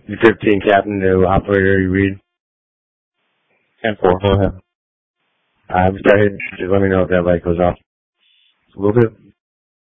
U-15 captain to operator, you read. 10-4, go ahead. Just let me know if that light goes off. Will do.